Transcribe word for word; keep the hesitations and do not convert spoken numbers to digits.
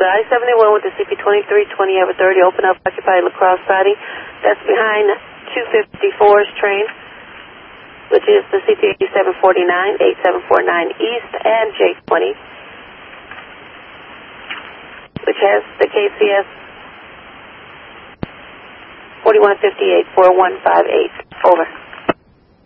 to I seventy-one with the C P twenty-three twenty over thirty, open up, occupied La Crosse siding. That's behind two fifty-four's train, which is the C P eighty-seven forty-nine, eighty-seven forty-nine East, and J twenty, which has the K C S forty-one fifty-eight, four one five eight. Over.